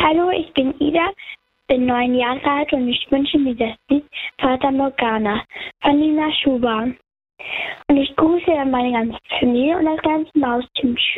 Hallo, ich bin Ida, bin 9 Jahre alt und ich wünsche mir das Lied Fata Morgana von Nina Schuber. Und ich grüße meine ganze Familie und das ganze Mausteam. Tschüss.